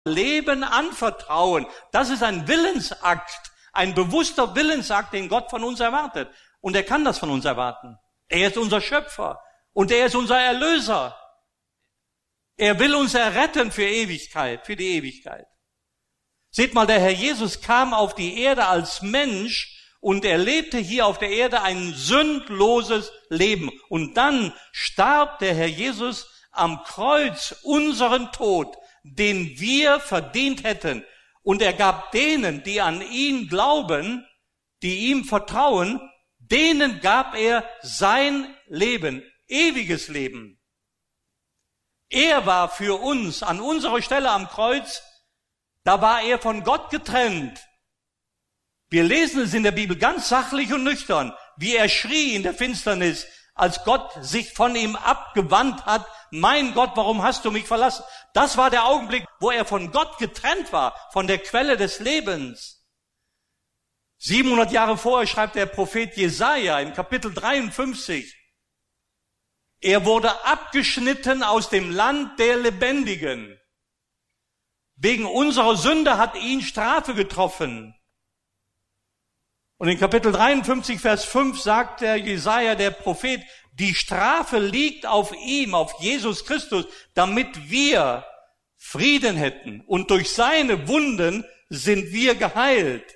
Leben anvertrauen. Das ist ein Willensakt, ein bewusster Willensakt, den Gott von uns erwartet. Und er kann das von uns erwarten. Er ist unser Schöpfer und er ist unser Erlöser. Er will uns erretten für Ewigkeit, für die Ewigkeit. Seht mal, der Herr Jesus kam auf die Erde als Mensch und er lebte hier auf der Erde ein sündloses Leben. Und dann starb der Herr Jesus am Kreuz unseren Tod, den wir verdient hätten. Und er gab denen, die an ihn glauben, die ihm vertrauen, denen gab er sein Leben, ewiges Leben. Er war für uns an unserer Stelle am Kreuz, da war er von Gott getrennt. Wir lesen es in der Bibel ganz sachlich und nüchtern, wie er schrie in der Finsternis, als Gott sich von ihm abgewandt hat. Mein Gott, warum hast du mich verlassen? Das war der Augenblick, wo er von Gott getrennt war, von der Quelle des Lebens. 700 Jahre vorher schreibt der Prophet Jesaja im Kapitel 53, er wurde abgeschnitten aus dem Land der Lebendigen. Wegen unserer Sünde hat ihn Strafe getroffen. Und in Kapitel 53, Vers 5 sagt der Jesaja, der Prophet, die Strafe liegt auf ihm, auf Jesus Christus, damit wir Frieden hätten. Und durch seine Wunden sind wir geheilt.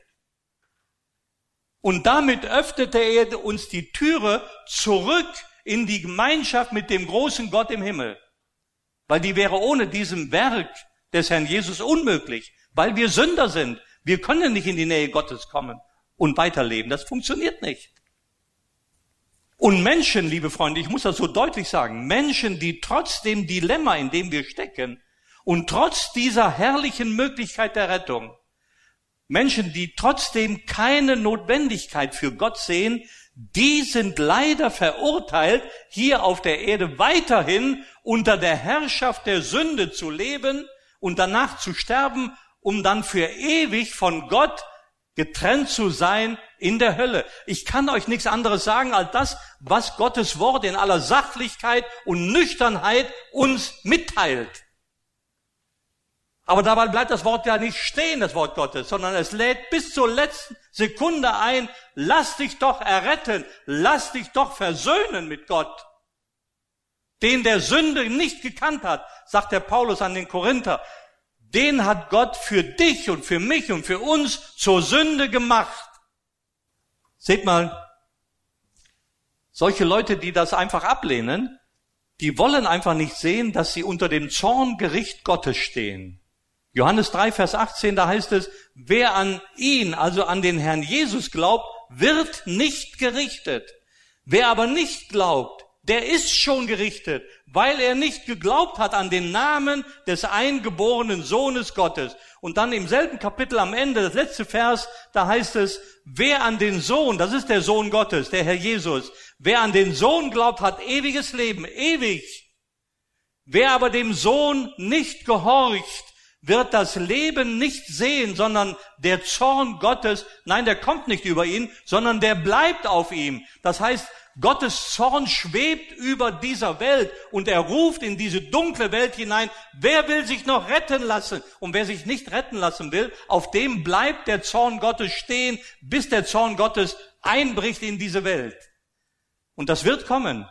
Und damit öffnete er uns die Türe zurück in die Gemeinschaft mit dem großen Gott im Himmel. Weil die wäre ohne diesem Werk des Herrn Jesus unmöglich. Weil wir Sünder sind. Wir können nicht in die Nähe Gottes kommen und weiterleben. Das funktioniert nicht. Und Menschen, liebe Freunde, ich muss das so deutlich sagen, Menschen, die trotz dem Dilemma, in dem wir stecken und trotz dieser herrlichen Möglichkeit der Rettung, Menschen, die trotzdem keine Notwendigkeit für Gott sehen, die sind leider verurteilt, hier auf der Erde weiterhin unter der Herrschaft der Sünde zu leben und danach zu sterben, um dann für ewig von Gott getrennt zu sein in der Hölle. Ich kann euch nichts anderes sagen als das, was Gottes Wort in aller Sachlichkeit und Nüchternheit uns mitteilt. Aber dabei bleibt das Wort ja nicht stehen, das Wort Gottes, sondern es lädt bis zur letzten Sekunde ein, lass dich doch erretten, lass dich doch versöhnen mit Gott. Den der Sünde nicht gekannt hat, sagt der Paulus an den Korinther, den hat Gott für dich und für mich und für uns zur Sünde gemacht. Seht mal, solche Leute, die das einfach ablehnen, die wollen einfach nicht sehen, dass sie unter dem Zorngericht Gottes stehen. Johannes 3, Vers 18, da heißt es, wer an ihn, also an den Herrn Jesus glaubt, wird nicht gerichtet. Wer aber nicht glaubt, der ist schon gerichtet, weil er nicht geglaubt hat an den Namen des eingeborenen Sohnes Gottes. Und dann im selben Kapitel am Ende, das letzte Vers, da heißt es, wer an den Sohn, das ist der Sohn Gottes, der Herr Jesus, wer an den Sohn glaubt, hat ewiges Leben, ewig. Wer aber dem Sohn nicht gehorcht, wird das Leben nicht sehen, sondern der Zorn Gottes, nein, der kommt nicht über ihn, sondern der bleibt auf ihm. Das heißt, Gottes Zorn schwebt über dieser Welt und er ruft in diese dunkle Welt hinein, wer will sich noch retten lassen? Und wer sich nicht retten lassen will, auf dem bleibt der Zorn Gottes stehen, bis der Zorn Gottes einbricht in diese Welt. Und das wird kommen.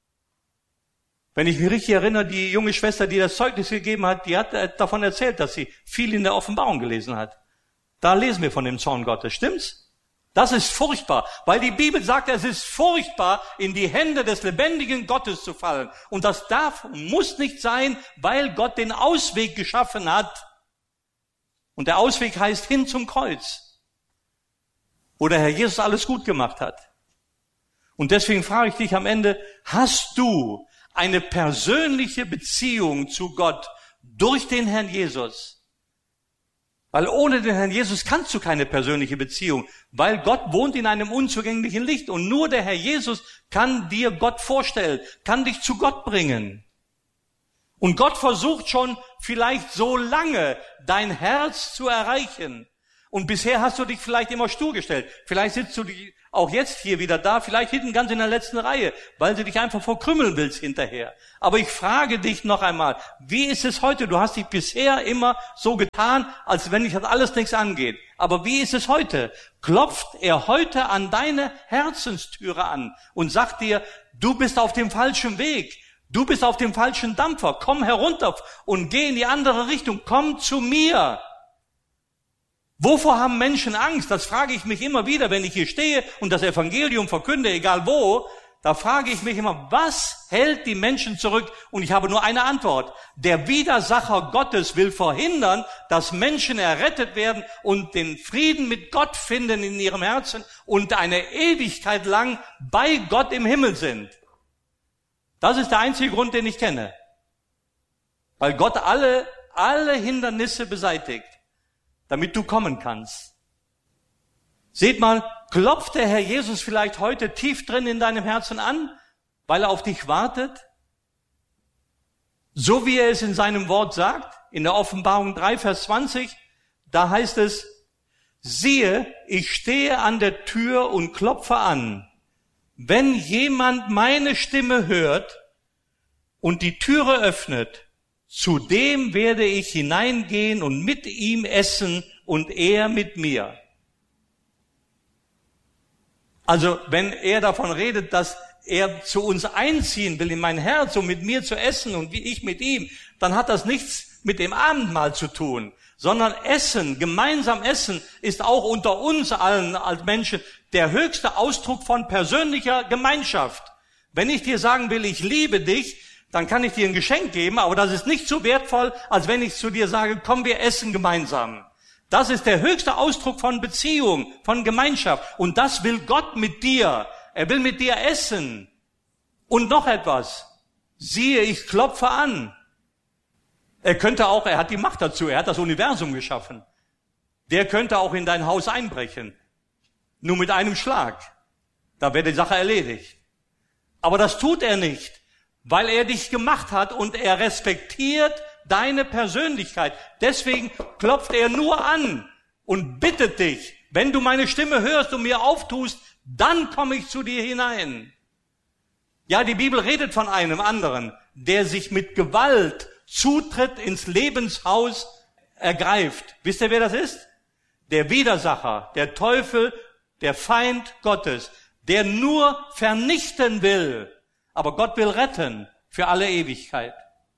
Wenn ich mich richtig erinnere, die junge Schwester, die das Zeugnis gegeben hat, die hat davon erzählt, dass sie viel in der Offenbarung gelesen hat. Da lesen wir von dem Zorn Gottes, stimmt's? Das ist furchtbar, weil die Bibel sagt, es ist furchtbar, in die Hände des lebendigen Gottes zu fallen. Und das darf und muss nicht sein, weil Gott den Ausweg geschaffen hat. Und der Ausweg heißt hin zum Kreuz, wo der Herr Jesus alles gut gemacht hat. Und deswegen frage ich dich am Ende, hast du eine persönliche Beziehung zu Gott durch den Herrn Jesus? Weil ohne den Herrn Jesus kannst du keine persönliche Beziehung, weil Gott wohnt in einem unzugänglichen Licht und nur der Herr Jesus kann dir Gott vorstellen, kann dich zu Gott bringen. Und Gott versucht schon vielleicht so lange dein Herz zu erreichen Und bisher hast du dich vielleicht immer stur gestellt. Vielleicht sitzt du auch jetzt hier wieder da, vielleicht hinten ganz in der letzten Reihe, weil du dich einfach verkrümmeln willst hinterher. Aber ich frage dich noch einmal, wie ist es heute? Du hast dich bisher immer so getan, als wenn dich das alles nichts angeht. Aber wie ist es heute? Klopft er heute an deine Herzenstüre an und sagt dir, du bist auf dem falschen Weg. Du bist auf dem falschen Dampfer. Komm herunter und geh in die andere Richtung. Komm zu mir. Wovor haben Menschen Angst? Das frage ich mich immer wieder, wenn ich hier stehe und das Evangelium verkünde, egal wo. Da frage ich mich immer, was hält die Menschen zurück? Und ich habe nur eine Antwort. Der Widersacher Gottes will verhindern, dass Menschen errettet werden und den Frieden mit Gott finden in ihrem Herzen und eine Ewigkeit lang bei Gott im Himmel sind. Das ist der einzige Grund, den ich kenne. Weil Gott alle Hindernisse beseitigt, damit du kommen kannst. Seht mal, klopft der Herr Jesus vielleicht heute tief drin in deinem Herzen an, weil er auf dich wartet? So wie er es in seinem Wort sagt, in der Offenbarung 3, Vers 20, da heißt es, siehe, ich stehe an der Tür und klopfe an. Wenn jemand meine Stimme hört und die Türe öffnet, zu dem werde ich hineingehen und mit ihm essen und er mit mir. Also wenn er davon redet, dass er zu uns einziehen will in mein Herz, um mit mir zu essen und wie ich mit ihm, dann hat das nichts mit dem Abendmahl zu tun, sondern Essen, gemeinsam Essen, ist auch unter uns allen als Menschen der höchste Ausdruck von persönlicher Gemeinschaft. Wenn ich dir sagen will, ich liebe dich, dann kann ich dir ein Geschenk geben, aber das ist nicht so wertvoll, als wenn ich zu dir sage, komm, wir essen gemeinsam. Das ist der höchste Ausdruck von Beziehung, von Gemeinschaft. Und das will Gott mit dir. Er will mit dir essen. Und noch etwas. Siehe, ich klopfe an. Er hat die Macht dazu, er hat das Universum geschaffen. Der könnte auch in dein Haus einbrechen. Nur mit einem Schlag. Da wäre die Sache erledigt. Aber das tut er nicht, weil er dich gemacht hat und er respektiert deine Persönlichkeit. Deswegen klopft er nur an und bittet dich, wenn du meine Stimme hörst und mir auftust, dann komme ich zu dir hinein. Ja, die Bibel redet von einem anderen, der sich mit Gewalt Zutritt ins Lebenshaus ergreift. Wisst ihr, wer das ist? Der Widersacher, der Teufel, der Feind Gottes, der nur vernichten will. Aber Gott will retten für alle Ewigkeit.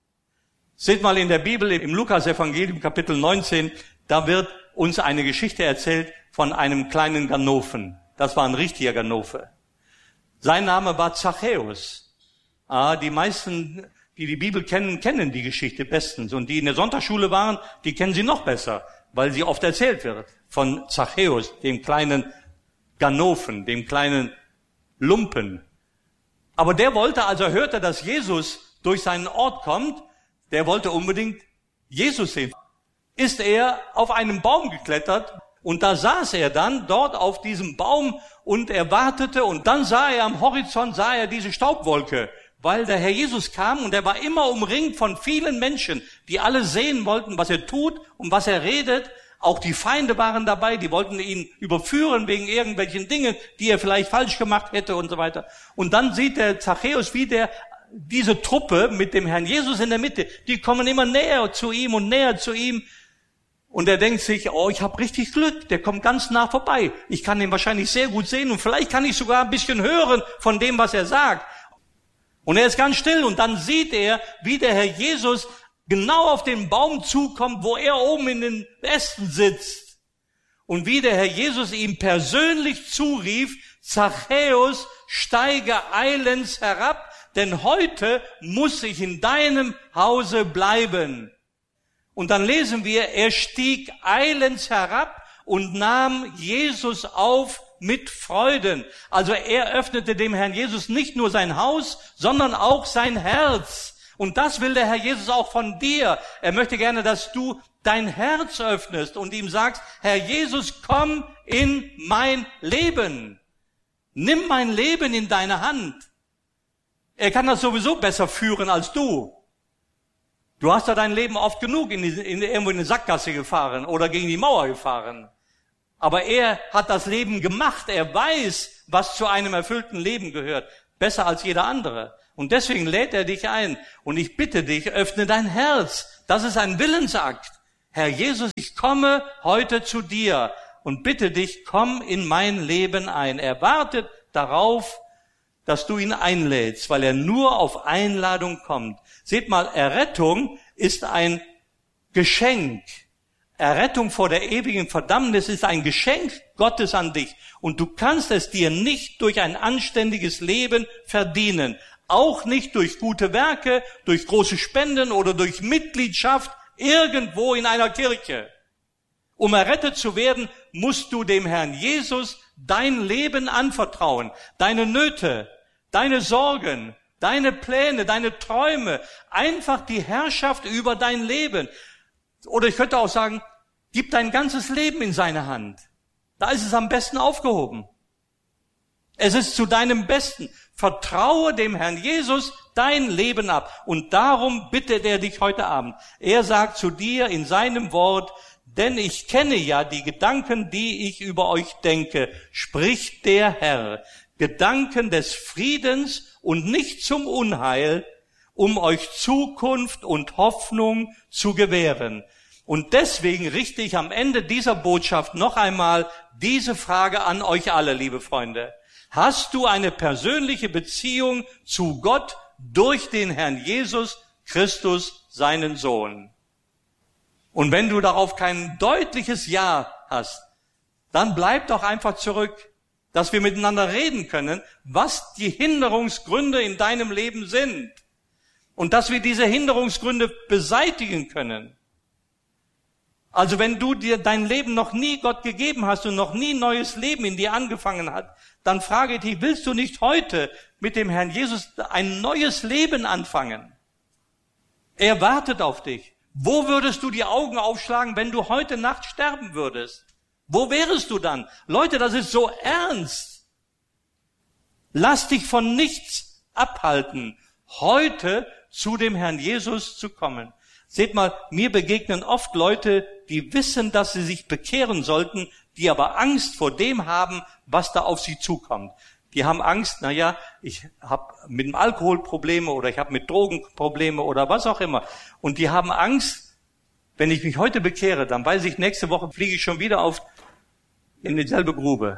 Seht mal in der Bibel, im Lukas-Evangelium, Kapitel 19, da wird uns eine Geschichte erzählt von einem kleinen Ganoven. Das war ein richtiger Ganove. Sein Name war Zachäus. Die meisten, die die Bibel kennen, kennen die Geschichte bestens. Und die in der Sonntagsschule waren, die kennen sie noch besser, weil sie oft erzählt wird von Zachäus, dem kleinen Ganoven, dem kleinen Lumpen. Aber der wollte, als er hörte, dass Jesus durch seinen Ort kommt, der wollte unbedingt Jesus sehen. Ist er auf einen Baum geklettert und da saß er dann dort auf diesem Baum und er wartete und dann sah er am Horizont, diese Staubwolke, weil der Herr Jesus kam und er war immer umringt von vielen Menschen, die alle sehen wollten, was er tut und was er redet. Auch die Feinde waren dabei, die wollten ihn überführen wegen irgendwelchen Dingen, die er vielleicht falsch gemacht hätte und so weiter. Und dann sieht der Zachäus, wie diese Truppe mit dem Herrn Jesus in der Mitte, die kommen immer näher zu ihm und näher zu ihm. Und er denkt sich, ich habe richtig Glück, der kommt ganz nah vorbei. Ich kann ihn wahrscheinlich sehr gut sehen und vielleicht kann ich sogar ein bisschen hören von dem, was er sagt. Und er ist ganz still und dann sieht er, wie der Herr Jesus genau auf den Baum zukommt, wo er oben in den Ästen sitzt. Und wie der Herr Jesus ihm persönlich zurief, Zachäus, steige eilends herab, denn heute muss ich in deinem Hause bleiben. Und dann lesen wir, er stieg eilends herab und nahm Jesus auf mit Freuden. Also er öffnete dem Herrn Jesus nicht nur sein Haus, sondern auch sein Herz. Und das will der Herr Jesus auch von dir. Er möchte gerne, dass du dein Herz öffnest und ihm sagst, Herr Jesus, komm in mein Leben. Nimm mein Leben in deine Hand. Er kann das sowieso besser führen als du. Du hast ja dein Leben oft genug irgendwo in eine Sackgasse gefahren oder gegen die Mauer gefahren. Aber er hat das Leben gemacht. Er weiß, was zu einem erfüllten Leben gehört. Besser als jeder andere. Und deswegen lädt er dich ein. Und ich bitte dich, öffne dein Herz. Das ist ein Willensakt. Herr Jesus, ich komme heute zu dir und bitte dich, komm in mein Leben ein. Er wartet darauf, dass du ihn einlädst, weil er nur auf Einladung kommt. Seht mal, Errettung ist ein Geschenk. Errettung vor der ewigen Verdammnis ist ein Geschenk Gottes an dich. Und du kannst es dir nicht durch ein anständiges Leben verdienen. Auch nicht durch gute Werke, durch große Spenden oder durch Mitgliedschaft irgendwo in einer Kirche. Um errettet zu werden, musst du dem Herrn Jesus dein Leben anvertrauen. Deine Nöte, deine Sorgen, deine Pläne, deine Träume. Einfach die Herrschaft über dein Leben. Oder ich könnte auch sagen, gib dein ganzes Leben in seine Hand. Da ist es am besten aufgehoben. Es ist zu deinem Besten. Vertraue dem Herrn Jesus dein Leben ab. Und darum bittet er dich heute Abend. Er sagt zu dir in seinem Wort, denn ich kenne ja die Gedanken, die ich über euch denke, spricht der Herr. Gedanken des Friedens und nicht zum Unheil, um euch Zukunft und Hoffnung zu gewähren. Und deswegen richte ich am Ende dieser Botschaft noch einmal diese Frage an euch alle, liebe Freunde. Hast du eine persönliche Beziehung zu Gott durch den Herrn Jesus Christus, seinen Sohn? Und wenn du darauf kein deutliches Ja hast, dann bleib doch einfach zurück, dass wir miteinander reden können, was die Hinderungsgründe in deinem Leben sind. Und dass wir diese Hinderungsgründe beseitigen können. Also wenn du dir dein Leben noch nie Gott gegeben hast und noch nie neues Leben in dir angefangen hat, dann frage ich dich, willst du nicht heute mit dem Herrn Jesus ein neues Leben anfangen? Er wartet auf dich. Wo würdest du die Augen aufschlagen, wenn du heute Nacht sterben würdest? Wo wärest du dann? Leute, das ist so ernst. Lass dich von nichts abhalten, heute zu dem Herrn Jesus zu kommen. Seht mal, mir begegnen oft Leute, die wissen, dass sie sich bekehren sollten, die aber Angst vor dem haben, was da auf sie zukommt. Die haben Angst, ich habe mit dem Alkohol Probleme oder ich habe mit Drogen Probleme oder was auch immer. Und die haben Angst, wenn ich mich heute bekehre, dann weiß ich, nächste Woche fliege ich schon wieder in dieselbe Grube.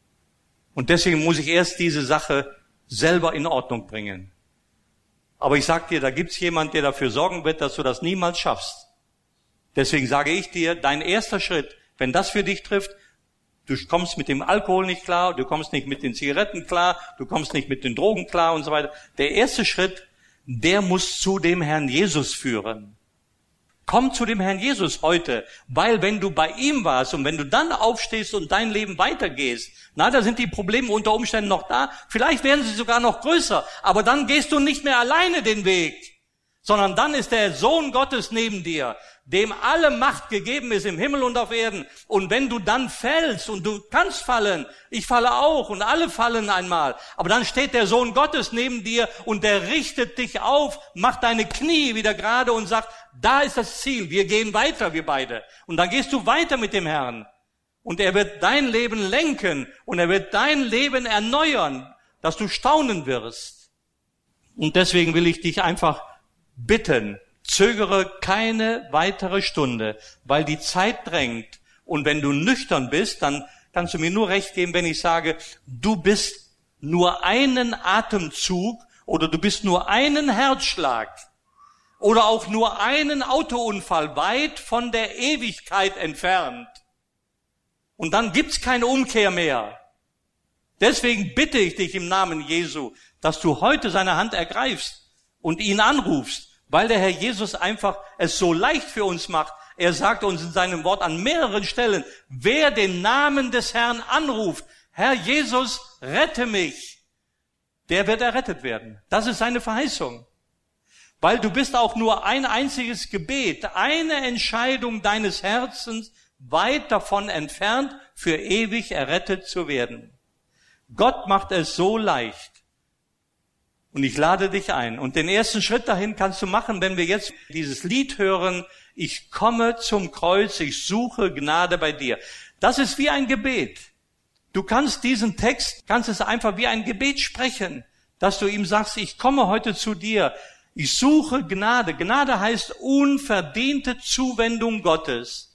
Und deswegen muss ich erst diese Sache selber in Ordnung bringen. Aber ich sag dir, da gibt's jemand, der dafür sorgen wird, dass du das niemals schaffst. Deswegen sage ich dir, dein erster Schritt, wenn das für dich trifft, du kommst mit dem Alkohol nicht klar, du kommst nicht mit den Zigaretten klar, du kommst nicht mit den Drogen klar und so weiter. Der erste Schritt, der muss zu dem Herrn Jesus führen. Komm zu dem Herrn Jesus heute, weil wenn du bei ihm warst und wenn du dann aufstehst und dein Leben weitergehst, da sind die Probleme unter Umständen noch da, vielleicht werden sie sogar noch größer, aber dann gehst du nicht mehr alleine den Weg, sondern dann ist der Sohn Gottes neben dir, dem alle Macht gegeben ist im Himmel und auf Erden. Und wenn du dann fällst, und du kannst fallen, ich falle auch und alle fallen einmal, aber dann steht der Sohn Gottes neben dir und der richtet dich auf, macht deine Knie wieder gerade und sagt, da ist das Ziel, wir gehen weiter, wir beide. Und dann gehst du weiter mit dem Herrn. Und er wird dein Leben lenken und er wird dein Leben erneuern, dass du staunen wirst. Und deswegen will ich dich einfach bitten, zögere keine weitere Stunde, weil die Zeit drängt. Und wenn du nüchtern bist, dann kannst du mir nur recht geben, wenn ich sage, du bist nur einen Atemzug oder du bist nur einen Herzschlag oder auch nur einen Autounfall weit von der Ewigkeit entfernt. Und dann gibt's keine Umkehr mehr. Deswegen bitte ich dich im Namen Jesu, dass du heute seine Hand ergreifst und ihn anrufst, weil der Herr Jesus einfach es so leicht für uns macht. Er sagt uns in seinem Wort an mehreren Stellen, wer den Namen des Herrn anruft, Herr Jesus, rette mich, der wird errettet werden. Das ist seine Verheißung. Weil du bist auch nur ein einziges Gebet, eine Entscheidung deines Herzens weit davon entfernt, für ewig errettet zu werden. Gott macht es so leicht. Und ich lade dich ein. Und den ersten Schritt dahin kannst du machen, wenn wir jetzt dieses Lied hören, ich komme zum Kreuz, ich suche Gnade bei dir. Das ist wie ein Gebet. Du kannst diesen Text, kannst es einfach wie ein Gebet sprechen, dass du ihm sagst, ich komme heute zu dir, ich suche Gnade. Gnade heißt unverdiente Zuwendung Gottes.